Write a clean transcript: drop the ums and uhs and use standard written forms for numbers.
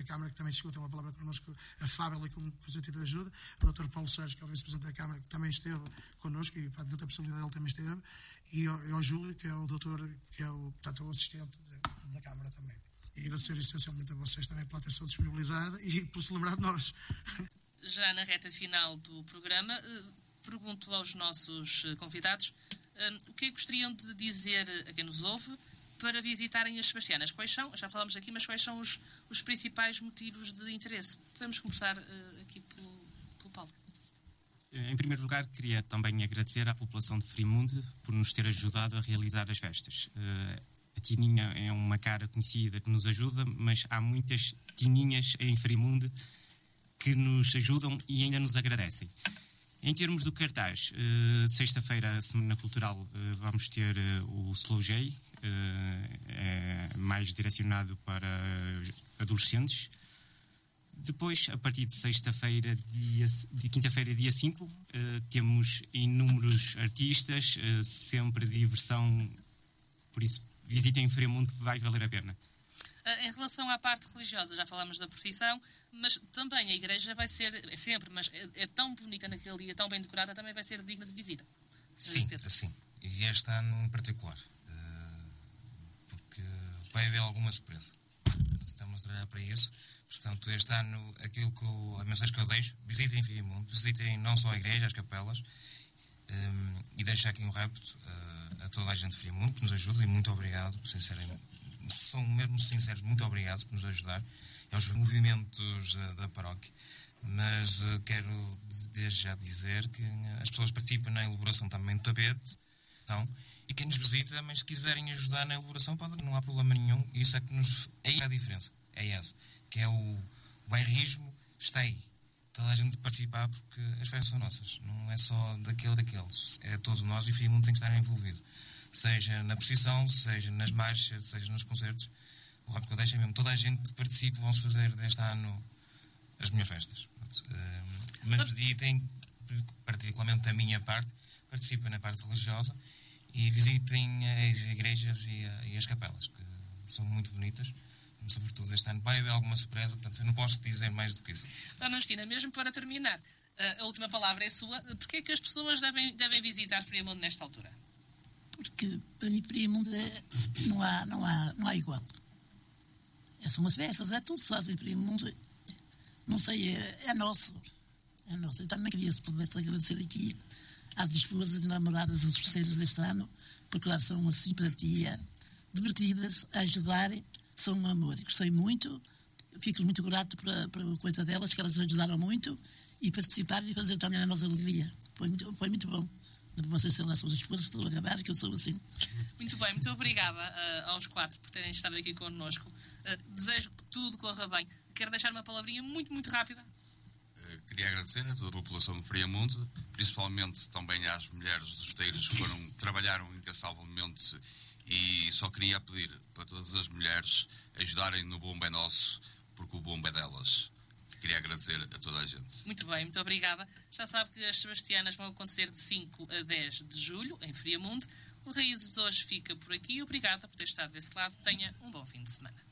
Câmara, que também chegou a ter uma palavra connosco, a Fábela, com o sentido de ajuda, o Dr. Paulo Sérgio, que é o vice-presidente da Câmara, que também esteve connosco, e dentro da possibilidade ele também esteve, e ao Júlio, que é o doutor, que é portanto, o assistente da Câmara também. E agradecer essencialmente a vocês também pela atenção disponibilizada e por se lembrar de nós. Já na reta final do programa, pergunto aos nossos convidados o que gostariam de dizer a quem nos ouve para visitarem as Sebastianas. Quais são, já falámos aqui, mas quais são os principais motivos de interesse? Podemos começar aqui pelo Paulo. Em primeiro lugar, queria também agradecer à população de Friamunde por nos ter ajudado a realizar as festas. A Tininha é uma cara conhecida que nos ajuda, mas há muitas Tininhas em Friamunde que nos ajudam e ainda nos agradecem. Em termos do cartaz, sexta-feira, a Semana Cultural, vamos ter o Slow J, mais direcionado para adolescentes. Depois, a partir de sexta-feira, de quinta-feira, dia 5, temos inúmeros artistas, sempre diversão, por isso visitem Friamunde, que vai valer a pena. Em relação à parte religiosa, já falámos da procissão, mas também a igreja vai ser, sempre, mas é tão bonita naquele dia, tão bem decorada, também vai ser digna de visita. Sim, sim. E este ano em particular, porque vai haver alguma surpresa. Estamos a trabalhar para isso. Portanto, este ano, a mensagem que eu deixo, visitem Friamunde, visitem não só a igreja, as capelas, e deixo aqui um repto a toda a gente de Friamunde que nos ajuda, e muito obrigado, sinceramente. São mesmo sinceros, muito obrigados por nos ajudar, aos movimentos da paróquia. Mas quero desde já dizer que as pessoas participam na elaboração também do tapete, então, e quem nos visita também, se quiserem ajudar na elaboração, não há problema nenhum. Isso é que é a diferença, é essa, que é o bairrismo está aí. Toda a gente participar, porque as festas são nossas, não é só daqueles, é todos nós, e Friamunde tem que estar envolvido. Seja na procissão, seja nas marchas, seja nos concertos. O rap que eu deixo é mesmo, toda a gente participa, vamos fazer deste ano as minhas festas. Mas visitem, particularmente da minha parte, participem na parte religiosa e visitem as igrejas e as capelas, que são muito bonitas. Sobretudo este ano vai haver alguma surpresa, portanto eu não posso dizer mais do que isso. Dona Justina, mesmo para terminar, a última palavra é sua. Porquê é que as pessoas devem visitar Friamunde nesta altura? Porque para mim Friamunde não há igual. São as festas, é tudo que se faz em Friamunde. Não sei, é nosso. É nosso. Eu também queria, se pudesse, agradecer aqui às esposas e namoradas dos parceiros deste ano, porque lá são uma simpatia, divertidas, a ajudarem, são um amor. Gostei muito, fico muito grato pela coisa delas, que elas ajudaram muito e participaram e fazer também a nossa alegria. Foi muito bom. Vocês são as suas esposas, estou a acabar, que eu sou assim. Muito bem, muito obrigada aos quatro por terem estado aqui connosco. Desejo que tudo corra bem. Quero deixar uma palavrinha muito, muito rápida. Queria agradecer a toda a população de Friamunde, principalmente também às mulheres dos Teiros que trabalharam incansavelmente, e só queria pedir para todas as mulheres ajudarem no Bombo é Nosso, porque o bombo é delas. Queria agradecer a toda a gente. Muito bem, muito obrigada. Já sabe que as Sebastianas vão acontecer de 5 a 10 de julho, em Friamunde. O Raízes de hoje fica por aqui. Obrigada por ter estado desse lado. Tenha um bom fim de semana.